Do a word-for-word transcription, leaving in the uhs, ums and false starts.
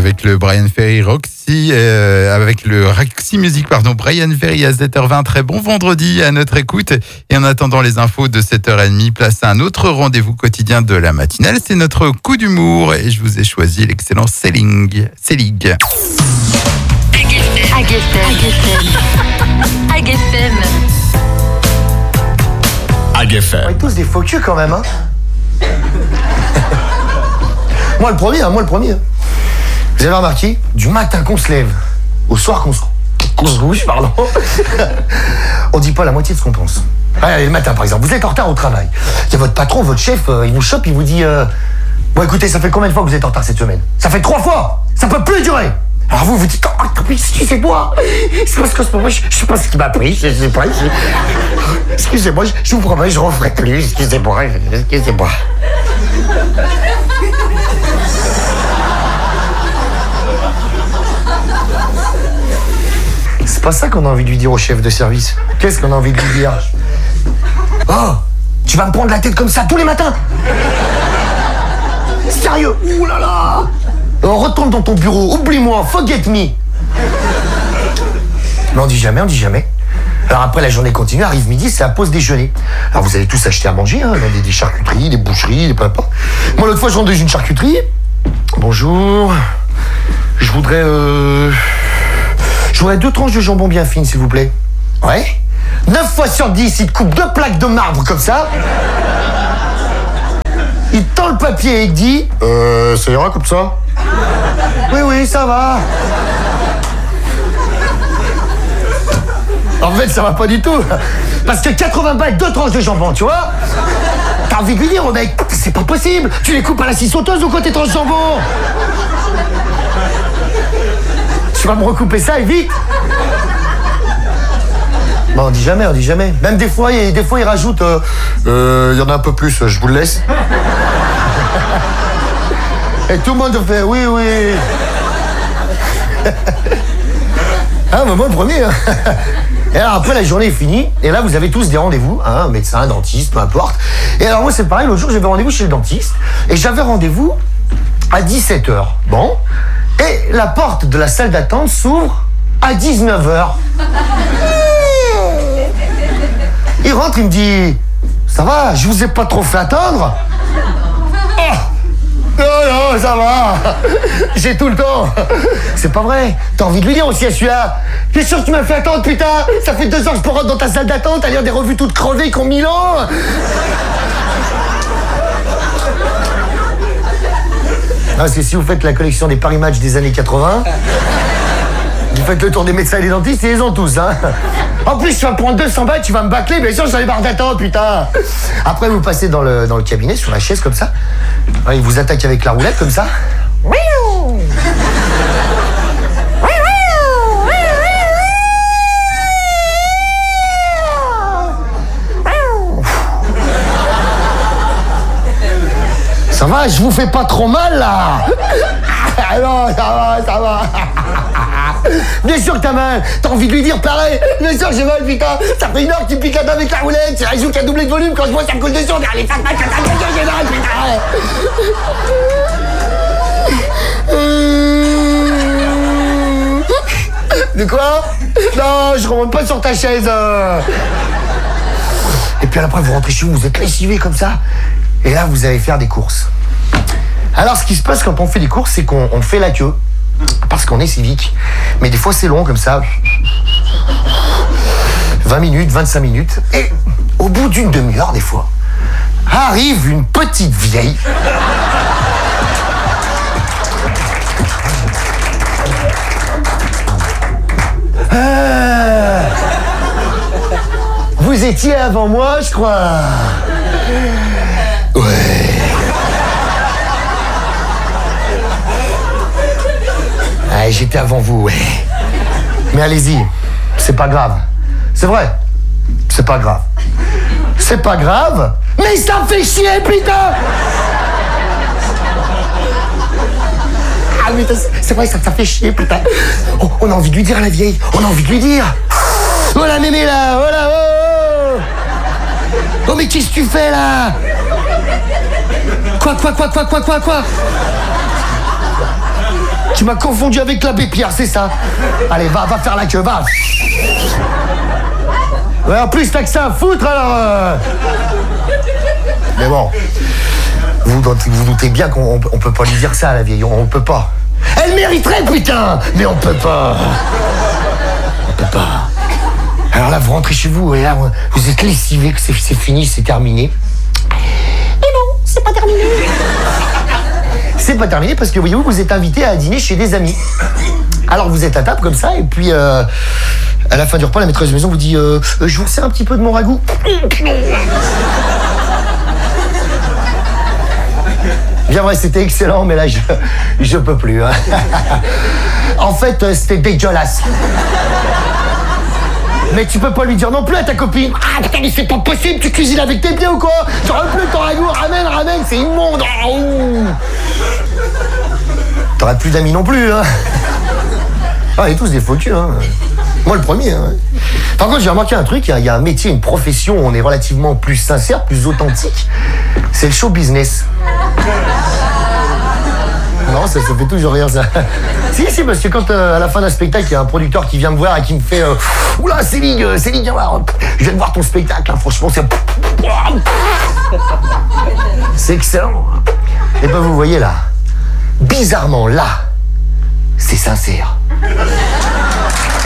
avec le Brian Ferry Roxy, euh, avec le Roxy Music, pardon, Brian Ferry à sept heures vingt. Très bon vendredi à notre écoute. Et en attendant les infos de sept heures trente, place à un autre rendez-vous quotidien de la matinale. C'est notre coup d'humour et je vous ai choisi l'excellent Selig. Selig. Agfm. Agfm. On est tous des faux culs quand même, hein. Moi le premier, hein, moi le premier. Vous avez remarqué, du matin qu'on se lève, au soir qu'on se, qu'on se couche, pardon, on dit pas la moitié de ce qu'on pense. Allez, le matin par exemple, vous êtes en retard au travail. Il y a votre patron, votre chef, euh, il vous chope, il vous dit euh, bon écoutez, ça fait combien de fois que vous êtes en retard cette semaine? Ça fait trois fois. Ça peut plus durer. Alors vous vous dites, oh, excusez-moi, c'est parce que moi, je, je sais pas ce qui m'a pris, je sais pas, je... excusez-moi, je, je vous promets, je referai plus, excusez-moi, excusez-moi. C'est pas ça qu'on a envie de lui dire au chef de service. Qu'est-ce qu'on a envie de lui dire? Oh, tu vas me prendre la tête comme ça tous les matins? Sérieux? Ouh là là! On retourne dans ton bureau, oublie-moi, forget me. Mais on dit jamais, on dit jamais. Alors après la journée continue, arrive midi, c'est la pause déjeuner. Alors vous allez tous acheter à manger, hein, des, des charcuteries, des boucheries, des peu importe. Moi l'autre fois je rentre dans une charcuterie. Bonjour. Je voudrais euh... Je voudrais deux tranches de jambon bien fines, s'il vous plaît. Ouais. neuf fois sur dix, il te coupe deux plaques de marbre comme ça. Il tend le papier et il dit Euh, ça ira comme ça? Oui, oui, ça va. En fait, ça va pas du tout. Parce que quatre-vingts balles, deux tranches de jambon, tu vois? T'as envie de lui dire au mec, c'est pas possible. Tu les coupes à la scie sauteuse ou quoi tes tranches de jambon? Tu vas me recouper ça et vite. Bon, on dit jamais, on dit jamais. Même des fois, il, des fois, il rajoute euh, euh, il y en a un peu plus, je vous le laisse. Et tout le monde fait oui, oui. Ah, mais moi le premier. Hein. Et alors après la journée est finie, et là vous avez tous des rendez-vous, hein, médecin, dentiste, peu importe. Et alors moi c'est pareil, l'autre jour j'avais rendez-vous chez le dentiste, et j'avais rendez-vous à dix-sept heures. Bon. Et la porte de la salle d'attente s'ouvre à dix-neuf heures. Il rentre, il me dit ça va, je vous ai pas trop fait attendre? Oh non, non, ça va. J'ai tout le temps. C'est pas vrai. T'as envie de lui dire aussi à celui-là. T'es sûr que tu m'as fait attendre, putain? Ça fait deux ans que je peux rentrer dans ta salle d'attente à lire des revues toutes crevées qui ont mille ans. Non, parce que si vous faites la collection des Paris Match des années quatre-vingts, vous faites le tour des médecins et des dentistes, ils les ont tous, hein. En plus, tu vas me prendre deux cents balles, tu vas me bâcler, bien sûr, j'en ai barre d'attente, putain. Après, vous passez dans le, dans le cabinet, sur la chaise, comme ça. Il vous attaque avec la roulette, comme ça. Ça va, je vous fais pas trop mal, là. Ah non, ça va, ça va. Bien sûr que t'as mal, t'as envie de lui dire pareil. Bien sûr que j'ai mal, putain. Ça fait une heure que tu piques avec la roulette. C'est raison qu'il a doublé de volume. Quand je vois ça me coule dessus, regarde les faces, j'ai mal, putain. De quoi? Non, je remonte pas sur ta chaise. Et puis après, vous rentrez chez vous, vous êtes lessivé comme ça. Et là, vous allez faire des courses. Alors, ce qui se passe quand on fait des courses, c'est qu'on on fait la queue. Parce qu'on est civique. Mais des fois, c'est long comme ça. vingt minutes, vingt-cinq minutes. Et au bout d'une demi-heure, des fois, arrive une petite vieille. Ah, vous étiez avant moi, je crois. Ouais. Ah, j'étais avant vous, ouais. Mais allez-y, c'est pas grave. C'est vrai, c'est pas grave. C'est pas grave, mais ça me fait chier, putain. Ah, mais c'est vrai, ça, ça fait chier, putain. Oh, on a envie de lui dire à la vieille, on a envie de lui dire. Oh la mémé là, oh là, oh. Oh mais qu'est-ce que tu fais là? Quoi, quoi, quoi, quoi, quoi, quoi, quoi? Tu m'as confondu avec l'abbé Pierre, c'est ça. Allez, va, va faire la queue, va. Ouais, en plus, t'as que ça à foutre, alors... Euh... Mais bon, vous vous doutez bien qu'on on peut pas lui dire ça à la vieille, on, on peut pas. Elle mériterait, putain. Mais on peut pas. On peut pas. Alors là, vous rentrez chez vous, et là, vous êtes lessivé, que c'est fini, c'est terminé. Mais non, c'est pas terminé. C'est pas terminé parce que, voyez-vous, vous êtes invité à dîner chez des amis. Alors vous êtes à table comme ça, et puis euh, à la fin du repas, la maîtresse de maison vous dit euh, « Je vous resserre un petit peu de mon ragoût ». Bien vrai, c'était excellent, mais là, je, je peux plus. Hein. En fait, c'était dégueulasse. Mais tu peux pas lui dire non plus à ta copine. Ah putain, mais c'est pas possible, tu cuisines avec tes pieds ou quoi? J'aurais plus ton ragoût, ramène, ramène, c'est immonde. Oh. T'aurais plus d'amis non plus, hein. Ah, on est tous des foutus, hein. Moi, le premier, hein. Par contre, j'ai remarqué un truc, il y, y a un métier, une profession où on est relativement plus sincère, plus authentique. C'est le show business. Non, ça se fait toujours rire, ça. Si, si, parce que quand, euh, à la fin d'un spectacle, il y a un producteur qui vient me voir et qui me fait euh, « Oula, Céline, euh, Céline, viens voir, je viens de voir ton spectacle, hein, franchement, c'est... » C'est excellent. Et ben, vous voyez, là, bizarrement, là, c'est sincère.